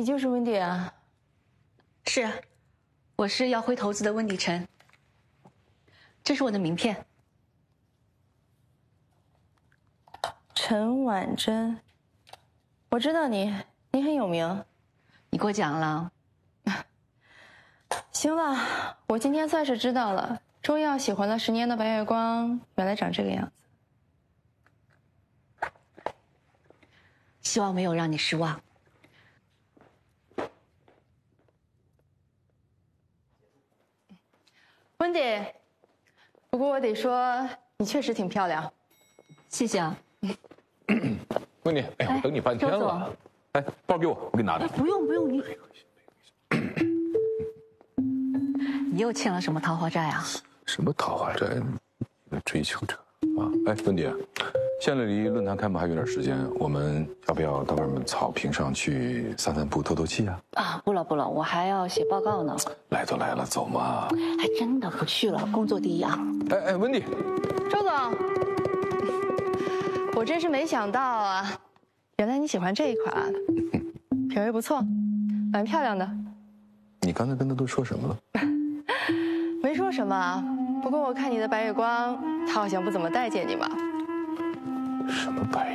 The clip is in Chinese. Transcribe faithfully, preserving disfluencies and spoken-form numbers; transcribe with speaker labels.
Speaker 1: 你就是温迪啊？
Speaker 2: 是，我是耀辉投资的温迪晨。这是我的名片。
Speaker 1: 陈婉珍，我知道你，你很有名。
Speaker 2: 你过奖了。
Speaker 1: 行了，我今天算是知道了，终于要喜欢了十年的白月光，原来长这个样子。
Speaker 2: 希望没有让你失望。
Speaker 1: 温迪，不过我得说，你确实挺漂亮。
Speaker 2: 谢谢啊。
Speaker 3: 温迪，哎，我等你半天了。哎，包给我，我给你拿着。
Speaker 2: 不用不用，你你又欠了什么桃花债啊？
Speaker 3: 什么桃花债？追求者啊！哎，温迪，现在离论坛开幕还有点时间，我们要不要到外面草坪上去散散步、透透气啊？
Speaker 2: 啊，不了不了，我还要写报告呢。
Speaker 3: 来都来了，走嘛。
Speaker 2: 还真的不去了，工作第一啊。
Speaker 3: 哎哎，温迪，
Speaker 1: 周总，我真是没想到啊，原来你喜欢这一款，品味不错，蛮漂亮的。
Speaker 3: 你刚才跟他都说什么了？
Speaker 1: 没说什么，不过我看你的白月光，他好像不怎么待见你吧？
Speaker 3: 什么白？